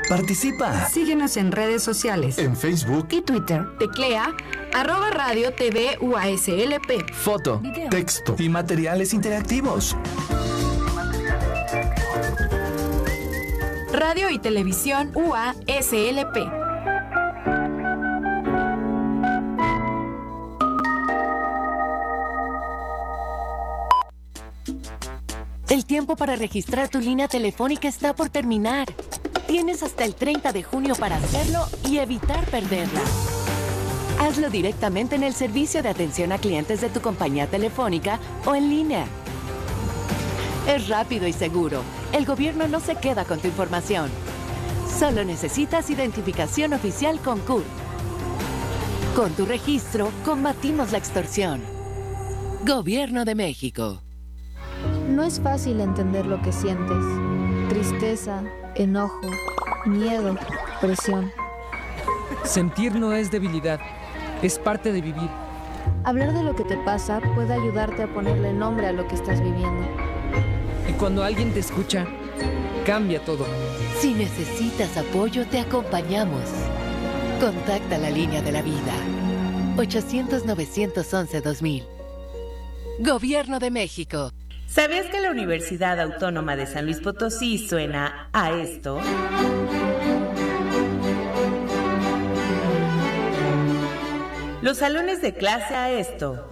Participa. Síguenos en redes sociales. En Facebook y Twitter. Teclea @Radio TV UASLP. Foto, video, texto y materiales interactivos. Radio y Televisión UASLP. El tiempo para registrar tu línea telefónica está por terminar. Tienes hasta el 30 de junio para hacerlo y evitar perderla. Hazlo directamente en el servicio de atención a clientes de tu compañía telefónica o en línea. Es rápido y seguro. El gobierno no se queda con tu información. Solo necesitas identificación oficial con CURP. Con tu registro, combatimos la extorsión. Gobierno de México. No es fácil entender lo que sientes. Tristeza, enojo, miedo, presión. Sentir no es debilidad, es parte de vivir. Hablar de lo que te pasa puede ayudarte a ponerle nombre a lo que estás viviendo. Y cuando alguien te escucha, cambia todo. Si necesitas apoyo, te acompañamos. Contacta la línea de la vida. 800-911-2000. Gobierno de México. ¿Sabías que la Universidad Autónoma de San Luis Potosí suena a esto? Los salones de clase a esto.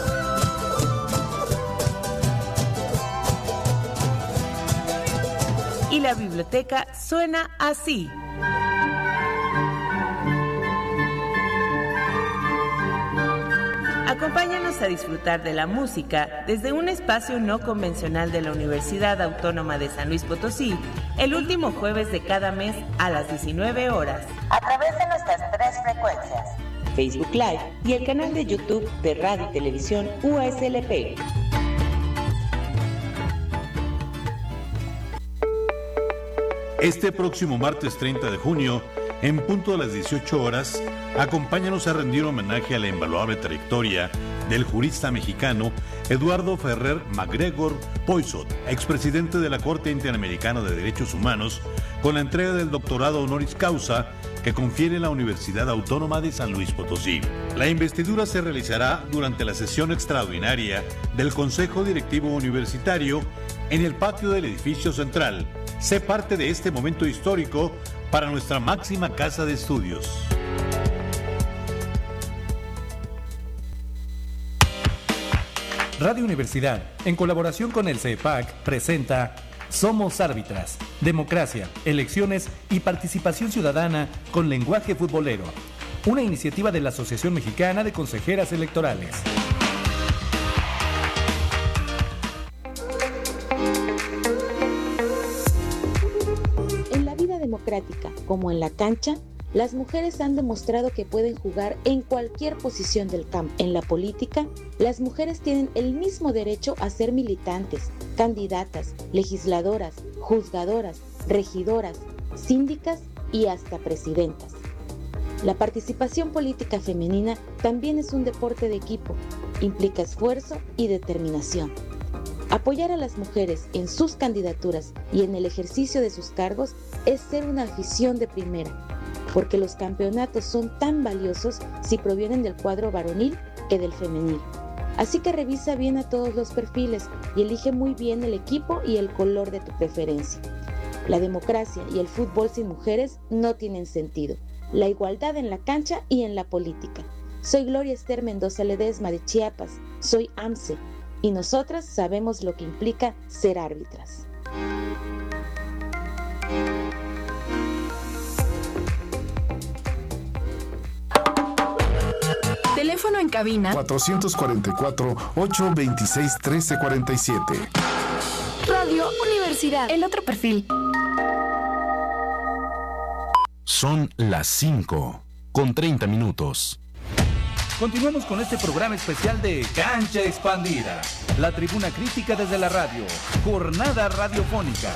Y la biblioteca suena así. Acompáñanos a disfrutar de la música desde un espacio no convencional de la Universidad Autónoma de San Luis Potosí, el último jueves de cada mes a las 19 horas, a través de nuestras 3 frecuencias, Facebook Live y el canal de YouTube de Radio y Televisión UASLP. Este próximo martes 30 de junio, en punto de las 18 horas, acompáñanos a rendir homenaje a la invaluable trayectoria del jurista mexicano Eduardo Ferrer MacGregor Poisson, expresidente de la Corte Interamericana de Derechos Humanos, con la entrega del doctorado honoris causa que confiere la Universidad Autónoma de San Luis Potosí. La investidura se realizará durante la sesión extraordinaria del Consejo Directivo Universitario en el patio del edificio central. Sé parte de este momento histórico para nuestra máxima casa de estudios. Radio Universidad, en colaboración con el CEPAC, presenta Somos Árbitras, Democracia, Elecciones y Participación Ciudadana con Lenguaje Futbolero, una iniciativa de la Asociación Mexicana de Consejeras Electorales. En la vida democrática, como en la cancha, las mujeres han demostrado que pueden jugar en cualquier posición del campo. En la política, las mujeres tienen el mismo derecho a ser militantes, candidatas, legisladoras, juzgadoras, regidoras, síndicas y hasta presidentas. La participación política femenina también es un deporte de equipo, implica esfuerzo y determinación. Apoyar a las mujeres en sus candidaturas y en el ejercicio de sus cargos es ser una afición de primera, porque los campeonatos son tan valiosos si provienen del cuadro varonil que del femenil. Así que revisa bien a todos los perfiles y elige muy bien el equipo y el color de tu preferencia. La democracia y el fútbol sin mujeres no tienen sentido. La igualdad en la cancha y en la política. Soy Gloria Esther Mendoza Ledesma de Chiapas, soy AMCE, y nosotras sabemos lo que implica ser árbitras. Teléfono en cabina 444-826-1347. Radio Universidad, el otro perfil. Son las 5:30. Continuamos con este programa especial de Cancha Expandida, la tribuna crítica desde la radio, jornada radiofónica.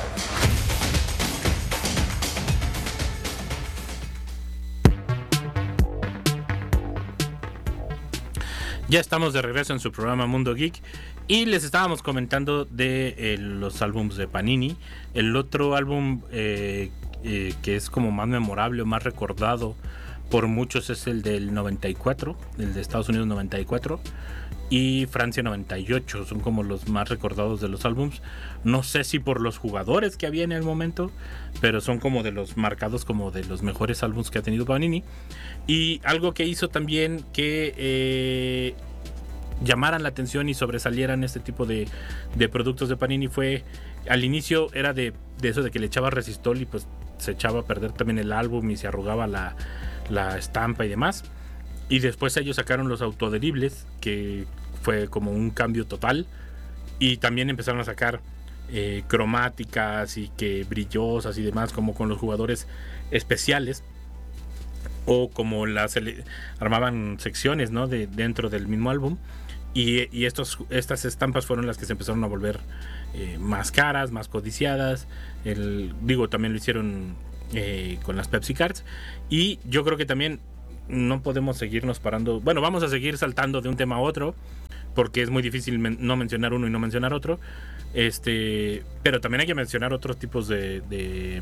Ya estamos de regreso en su programa Mundo Geek y les estábamos comentando de los álbumes de Panini. El otro álbum que es como más memorable, más recordado por muchos, es el del 94, el de Estados Unidos 94 y Francia 98, son como los más recordados de los álbums. No sé si por los jugadores que había en el momento, pero son como de los marcados como de los mejores álbums que ha tenido Panini. Y algo que hizo también que llamaran la atención y sobresalieran este tipo de productos de Panini fue, al inicio era de eso de que le echaba resistol y pues se echaba a perder también el álbum y se arrugaba la estampa y demás. Y después ellos sacaron los autoadheribles, que fue como un cambio total. Y también empezaron a sacar cromáticas y que brillosas y demás, como con los jugadores especiales, o como armaban secciones, ¿no?, dentro del mismo álbum. Y estas estampas fueron las que se empezaron a volver más caras, más codiciadas. También lo hicieron con las Pepsi Cards. Y yo creo que también no podemos seguirnos parando. Bueno, vamos a seguir saltando de un tema a otro, porque es muy difícil no mencionar uno y no mencionar otro. Pero también hay que mencionar otros tipos de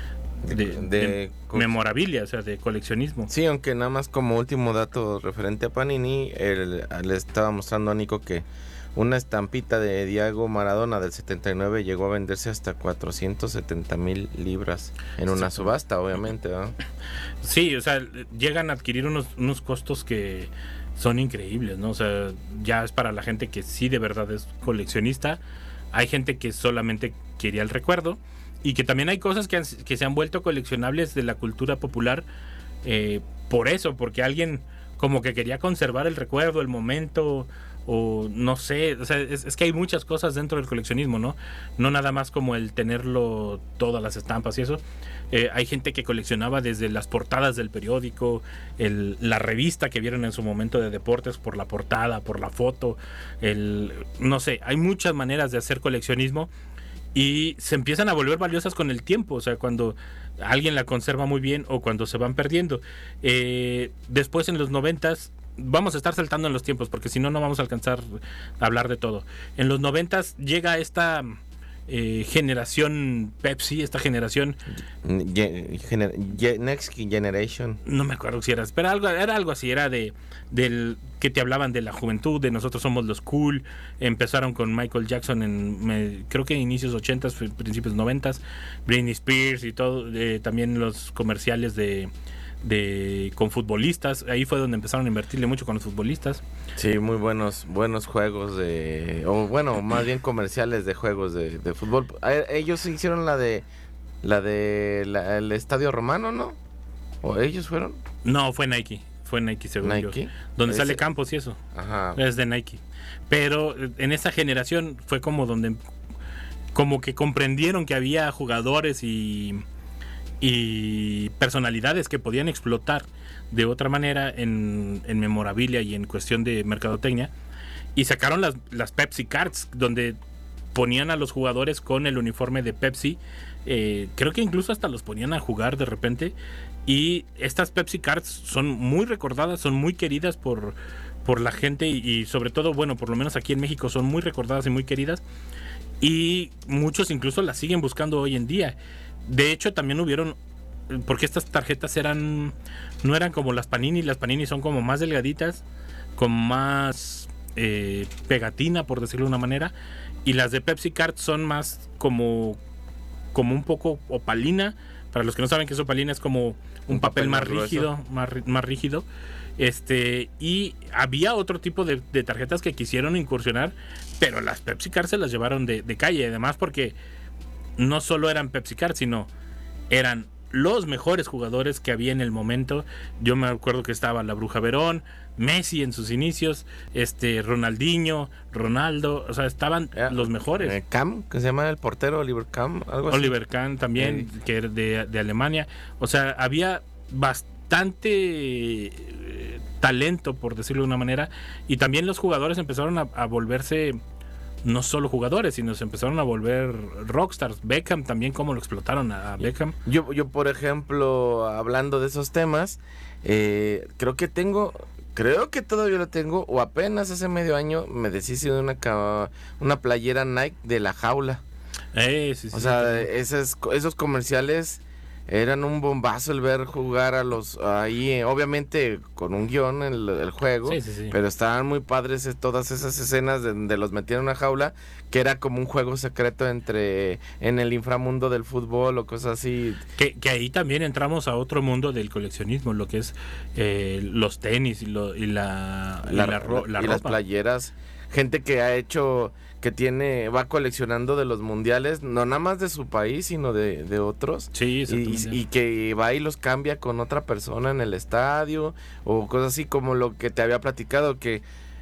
memorabilia, o sea, de coleccionismo. Sí, aunque nada más como último dato referente a Panini, le estaba mostrando a Nico que una estampita de Diego Maradona del 79 llegó a venderse hasta 470,000 libras en una subasta, obviamente, ¿no? Sí, o sea, llegan a adquirir unos costos que son increíbles, ¿no? O sea, ya es para la gente que sí de verdad es coleccionista. Hay gente que solamente quería el recuerdo, y que también hay cosas que se han vuelto coleccionables de la cultura popular por eso, porque alguien como que quería conservar el recuerdo, el momento, o no sé, o sea, es que hay muchas cosas dentro del coleccionismo, ¿no? No nada más como el tenerlo, todas las estampas y eso. Hay gente que coleccionaba desde las portadas del periódico, la revista que vieron en su momento de deportes, por la portada, por la foto, no sé, hay muchas maneras de hacer coleccionismo. Y se empiezan a volver valiosas con el tiempo, o sea, cuando alguien la conserva muy bien o cuando se van perdiendo. Después en los 90s, vamos a estar saltando en los tiempos porque si no, no vamos a alcanzar a hablar de todo. En los 90s llega esta generación Pepsi, esta generación Next Generation. No me acuerdo si era, pero era algo así, era del que te hablaban de la juventud, de nosotros somos los cool. Empezaron con Michael Jackson creo que inicios 80s, principios 90s, Britney Spears y todo, también los comerciales con futbolistas. Ahí fue donde empezaron a invertirle mucho con los futbolistas. Sí, muy buenos juegos más bien comerciales de juegos de fútbol. Ellos hicieron el Estadio Romano, ¿no? ¿O ellos fueron? No, fue Nike según yo. Donde sale Campos y eso. Ajá. Es de Nike. Pero en esa generación fue como donde como que comprendieron que había jugadores y personalidades que podían explotar de otra manera en memorabilia y en cuestión de mercadotecnia, y sacaron las Pepsi Cards, donde ponían a los jugadores con el uniforme de Pepsi. Creo que incluso hasta los ponían a jugar de repente, y estas Pepsi Cards son muy recordadas, son muy queridas por la gente, y sobre todo, bueno, por lo menos aquí en México son muy recordadas y muy queridas, y muchos incluso las siguen buscando hoy en día. De hecho, también hubieron, porque estas tarjetas no eran como las Panini son como más delgaditas, con más pegatina, por decirlo de una manera, y las de Pepsi Card son más como un poco opalina. Para los que no saben qué es opalina, es como un papel más rígido, más rígido. Y había otro tipo de tarjetas que quisieron incursionar, pero las Pepsi Card se las llevaron de calle, además porque no solo eran Pepsi Card, sino eran los mejores jugadores que había en el momento. Yo me acuerdo que estaba la Bruja Verón, Messi en sus inicios, Ronaldinho, Ronaldo, o sea, estaban los mejores. Kahn, que se llama el portero, Oliver Kahn, algo así. Oliver Kahn también, que era de Alemania. O sea, había bastante talento, por decirlo de una manera, y también los jugadores empezaron a volverse no solo jugadores, sino se empezaron a volver rockstars. Beckham también, cómo lo explotaron a Beckham. Yo por ejemplo, hablando de esos temas, creo que todavía lo tengo, o apenas hace medio año me deshice de una playera Nike de La Jaula. Sí, o sea, esos comerciales eran un bombazo el ver jugar a los ahí, obviamente con un guión el juego, sí. Pero estaban muy padres todas esas escenas donde los metían en una jaula, que era como un juego secreto en el inframundo del fútbol o cosas así. Que ahí también entramos a otro mundo del coleccionismo, lo que es los tenis y la ropa. Las playeras, gente que ha hecho, va coleccionando de los mundiales, no nada más de su país, sino de otros. Sí, y que va y los cambia con otra persona en el estadio, o cosas así como lo que te había platicado, que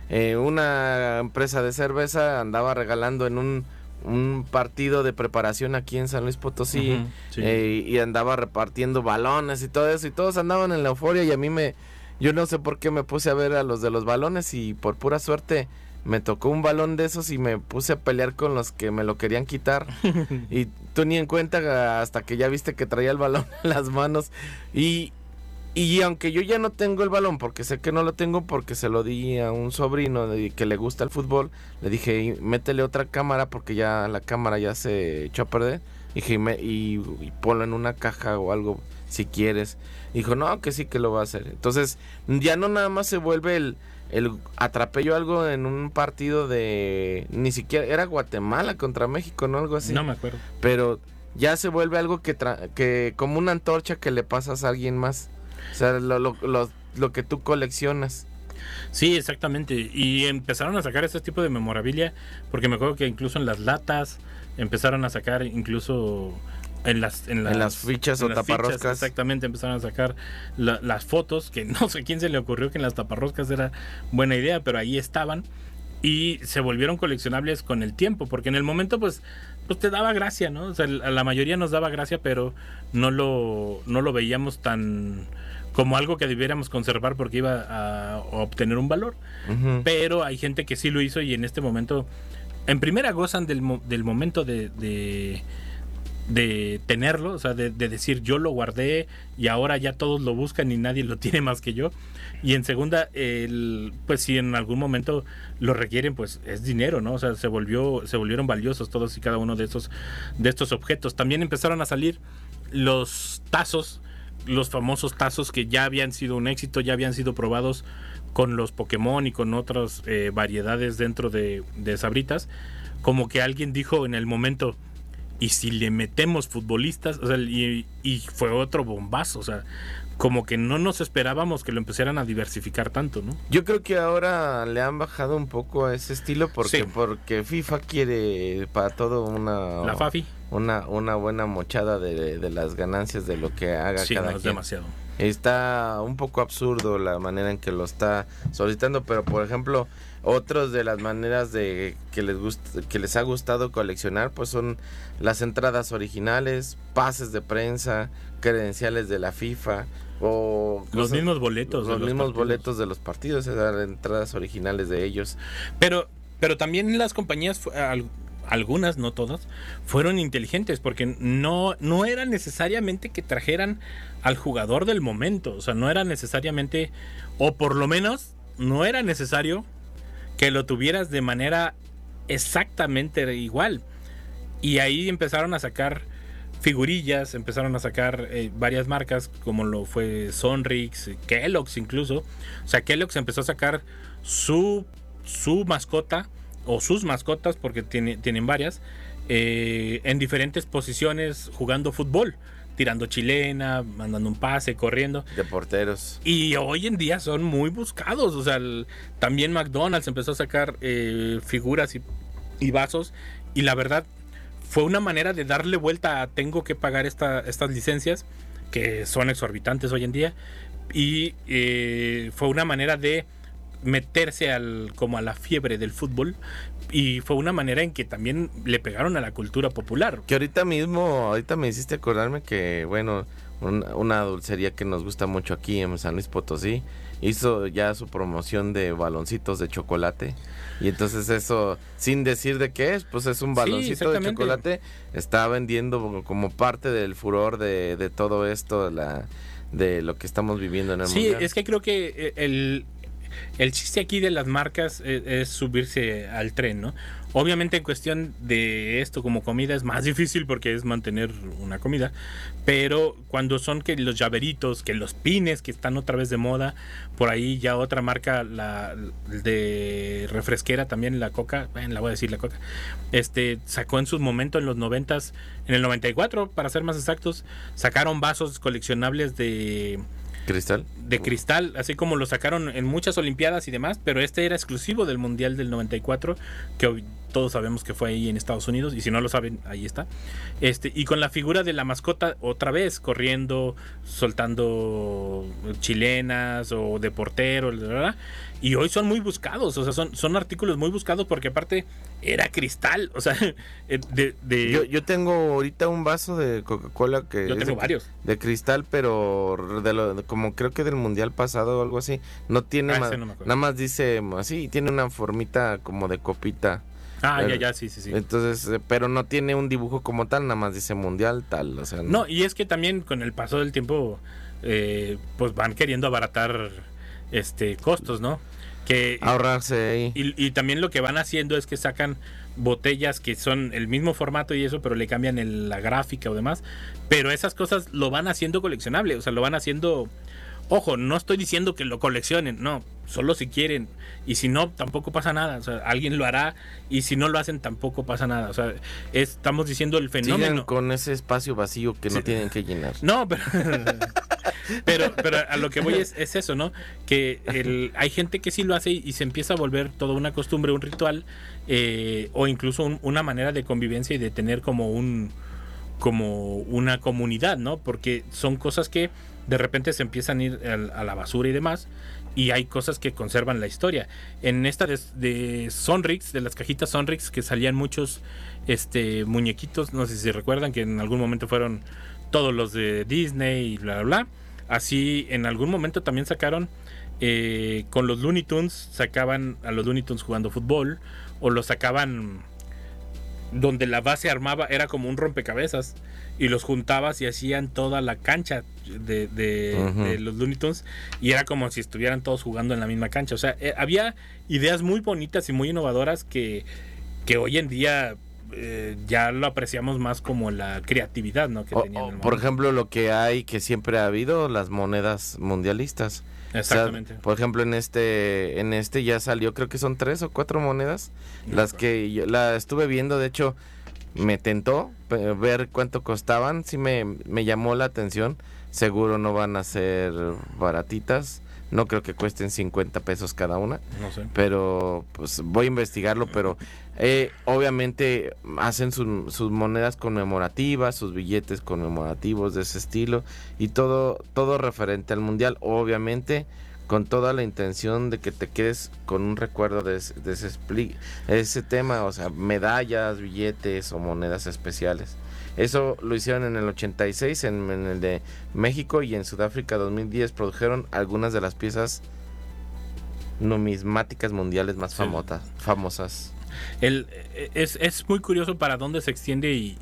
una empresa de cerveza andaba regalando en un partido de preparación aquí en San Luis Potosí, y andaba repartiendo balones y todo eso, y todos andaban en la euforia, y a mí yo no sé por qué me puse a ver a los de los balones, y por pura suerte me tocó un balón de esos y me puse a pelear con los que me lo querían quitar. Y tú ni en cuenta hasta que ya viste que traía el balón en las manos. Y aunque yo ya no tengo el balón, porque sé que no lo tengo, porque se lo di a un sobrino que le gusta el fútbol, le dije, métele otra cámara porque ya la cámara ya se echó a perder. Dije, y ponlo en una caja o algo si quieres. Dijo, no, que sí que lo va a hacer. Entonces ya no nada más se vuelve el atrapé yo algo en un partido de, ni siquiera era Guatemala contra México, no, algo así. No me acuerdo. Pero ya se vuelve algo que como una antorcha que le pasas a alguien más. O sea, lo que tú coleccionas. Sí, exactamente. Y empezaron a sacar ese tipo de memorabilia, porque me acuerdo que incluso en las latas empezaron a sacar, incluso en las fichas o taparroscas. Exactamente, empezaron a sacar las fotos, que no sé quién se le ocurrió que en las taparroscas era buena idea, pero ahí estaban y se volvieron coleccionables con el tiempo, porque en el momento pues te daba gracia, ¿no? O sea, a la mayoría nos daba gracia, pero no lo veíamos tan como algo que debiéramos conservar porque iba a obtener un valor. Uh-huh. Pero hay gente que sí lo hizo, y en este momento en primera gozan del momento de tenerlo, o sea, de decir yo lo guardé y ahora ya todos lo buscan y nadie lo tiene más que yo. Y en segunda, pues si en algún momento lo requieren, pues es dinero, ¿no? O sea, se volvieron valiosos todos y cada uno de estos objetos. También empezaron a salir los tazos, los famosos tazos que ya habían sido un éxito, ya habían sido probados con los Pokémon y con otras variedades dentro de Sabritas. Como que alguien dijo en el momento, y si le metemos futbolistas, o sea, y fue otro bombazo, o sea, como que no nos esperábamos que lo empezaran a diversificar tanto, ¿no? Yo creo que ahora le han bajado un poco a ese estilo porque FIFA quiere para todo la Fafi, una buena mochada de las ganancias de lo que haga cada quien. Es demasiado. Está un poco absurdo la manera en que lo está solicitando, pero por ejemplo, otros de las maneras de que les ha gustado coleccionar, pues son las entradas originales, pases de prensa, credenciales de la FIFA o los mismos boletos de los partidos, esas entradas originales de ellos. Pero también las compañías, algunas, no todas, fueron inteligentes, porque no era necesariamente que trajeran al jugador del momento, o sea, no era necesariamente, o por lo menos no era necesario que lo tuvieras de manera exactamente igual. Y ahí empezaron a sacar figurillas, empezaron a sacar varias marcas, como lo fue Sonrix, Kellogg's incluso. O sea, Kellogg's empezó a sacar su mascota o sus mascotas, porque tienen varias, en diferentes posiciones jugando fútbol, tirando chilena, mandando un pase, corriendo. De porteros. Y hoy en día son muy buscados. O sea, también McDonald's empezó a sacar figuras y vasos. Y la verdad, fue una manera de darle vuelta a tengo que pagar estas licencias, que son exorbitantes hoy en día. Y fue una manera de meterse como a la fiebre del fútbol, y fue una manera en que también le pegaron a la cultura popular. Que ahorita me hiciste acordarme que, bueno, una dulcería que nos gusta mucho aquí en San Luis Potosí hizo ya su promoción de baloncitos de chocolate, y entonces eso, sin decir de qué es, pues es un baloncito de chocolate, está vendiendo como parte del furor de todo esto, de lo que estamos viviendo en el mundial. Sí, es que creo que El chiste aquí de las marcas es subirse al tren, ¿no? Obviamente en cuestión de esto como comida es más difícil porque es mantener una comida, pero cuando son que los llaveritos, que los pines que están otra vez de moda, por ahí ya otra marca, la de refresquera también, la Coca, la voy a decir la Coca, sacó en su momento en los 90s, en el 94 para ser más exactos, sacaron vasos coleccionables de cristal, así como lo sacaron en muchas olimpiadas y demás, pero era exclusivo del Mundial del 94, que hoy todos sabemos que fue ahí en Estados Unidos, y si no lo saben, ahí está. Y con la figura de la mascota otra vez, corriendo, soltando chilenas o de portero, ¿verdad? Y hoy son muy buscados, o sea, son artículos muy buscados porque aparte era cristal, o sea, Yo tengo ahorita un vaso de Coca-Cola que yo tengo varios de cristal, pero como creo que del mundial pasado o algo así, no tiene no nada más dice así, tiene una formita como de copita. Sí. Entonces, pero no tiene un dibujo como tal, nada más dice mundial tal, o sea. No, y es que también con el paso del tiempo, pues van queriendo abaratar costos, ¿no? Que ahorrarse ahí. Y también lo que van haciendo es que sacan botellas que son el mismo formato y eso, pero le cambian la gráfica o demás. Pero esas cosas lo van haciendo coleccionable, o sea, lo van haciendo. Ojo, no estoy diciendo que lo coleccionen, no, solo si quieren, y si no, tampoco pasa nada, o sea, alguien lo hará, y si no lo hacen, tampoco pasa nada, o sea, estamos diciendo el fenómeno. Sigan con ese espacio vacío que no tienen que llenar. No, pero a lo que voy es eso, ¿no? Que hay gente que sí lo hace y se empieza a volver toda una costumbre, un ritual, o incluso una manera de convivencia y de tener como una comunidad, ¿no? Porque son cosas que de repente se empiezan a ir a la basura y demás, y hay cosas que conservan la historia. En esta de Sonrix, de las cajitas Sonrix, que salían muchos muñequitos, no sé si recuerdan que en algún momento fueron todos los de Disney y bla bla bla. Así en algún momento también sacaron con los Looney Tunes, sacaban a los Looney Tunes jugando fútbol, o los sacaban donde la base armaba, era como un rompecabezas, y los juntabas y hacían toda la cancha de los Looney Tunes, y era como si estuvieran todos jugando en la misma cancha. O sea, había ideas muy bonitas y muy innovadoras que hoy en día ya lo apreciamos más como la creatividad, ¿no? Que tenían por ejemplo, lo que hay, que siempre ha habido, las monedas mundialistas. Exactamente. O sea, por ejemplo, en este ya salió, creo que son 3 o 4 monedas, las que yo la estuve viendo. De hecho, me tentó ver cuánto costaban, sí me llamó la atención. Seguro no van a ser baratitas, no creo que cuesten 50 pesos cada una, no sé, pero pues voy a investigarlo. Pero obviamente hacen sus monedas conmemorativas, sus billetes conmemorativos de ese estilo, y todo referente al mundial, obviamente con toda la intención de que te quedes con un recuerdo de ese tema, o sea, medallas, billetes o monedas especiales. Eso lo hicieron en el 86 en el de México, y en Sudáfrica 2010 produjeron algunas de las piezas numismáticas mundiales más famosas. Es muy curioso para dónde se extiende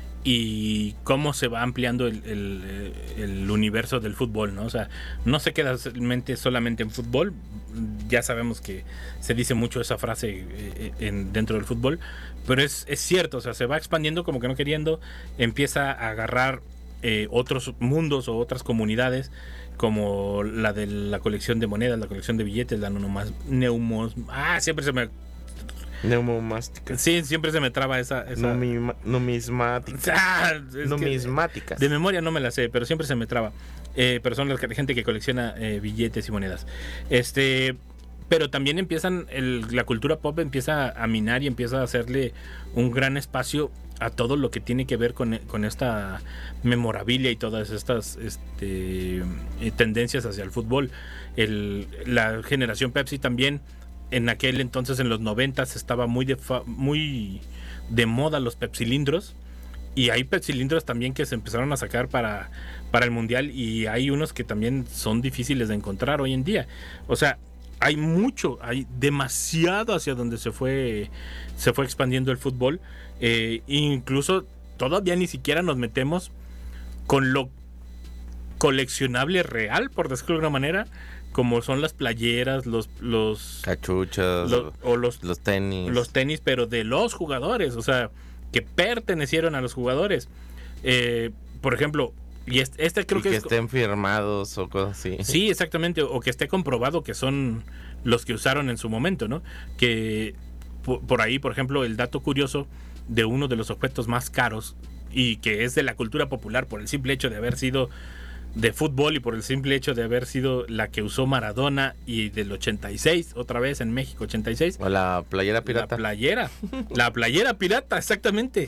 y cómo se va ampliando el universo del fútbol, ¿no? O sea, no se queda solamente en fútbol. Ya sabemos que se dice mucho esa frase dentro del fútbol, pero es cierto, o sea, se va expandiendo como que no queriendo, empieza a agarrar otros mundos o otras comunidades, como la de la colección de monedas, la colección de billetes, la siempre se me... Neumásticas. Sí, siempre se me traba esa... Numismáticas. Numismáticas. De memoria no me la sé, pero siempre se me traba. Pero son la gente que colecciona billetes y monedas. Pero también la cultura pop empieza a minar y empieza a hacerle un gran espacio a todo lo que tiene que ver con esta memorabilia y todas estas tendencias hacia el fútbol. La generación Pepsi también, en aquel entonces, en los 90s, estaba muy de moda los pepsilindros, y hay pepsilindros también que se empezaron a sacar para el mundial, y hay unos que también son difíciles de encontrar hoy en día. O sea, hay demasiado hacia donde se fue expandiendo el fútbol. Incluso todavía ni siquiera nos metemos con coleccionable real, por decirlo de alguna manera, como son las playeras, los cachuchas, los tenis. Los tenis, pero de los jugadores, o sea, que pertenecieron a los jugadores. Por ejemplo, y este creo que estén firmados o cosas así. Sí, exactamente, o que esté comprobado que son los que usaron en su momento, ¿no? Que por ahí, por ejemplo, el dato curioso de uno de los objetos más caros y que es de la cultura popular por el simple hecho de haber sido de fútbol y por el simple hecho de haber sido la que usó Maradona y del 86, otra vez en México, 86. O la playera pirata. La playera pirata, exactamente.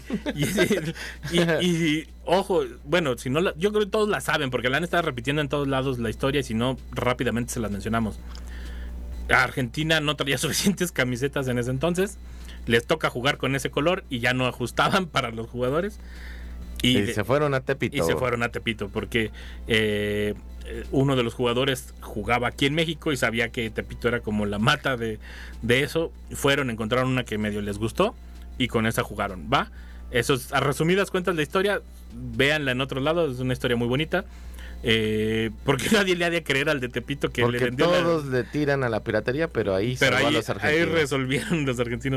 Y ojo, bueno, si no yo creo que todos la saben porque la han estado repitiendo en todos lados la historia y si no, rápidamente se las mencionamos. Argentina no traía suficientes camisetas en ese entonces, les toca jugar con ese color y ya no ajustaban para los jugadores. Y se fueron a Tepito. Y se fueron a Tepito porque uno de los jugadores jugaba aquí en México y sabía que Tepito era como la mata de eso. Fueron, encontraron una que medio les gustó y con esa jugaron. ¿Va? Eso es, a resumidas cuentas la historia, véanla en otro lado, es una historia muy bonita. Porque nadie le ha de creer al de Tepito que porque le vendió todos le tiran a la piratería, pero ahí resolvieron los argentinos